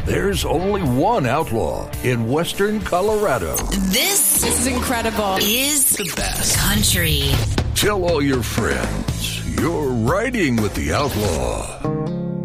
There's only one outlaw in western Colorado. This is incredible. Is the best country. Tell all your friends you're riding with the outlaw.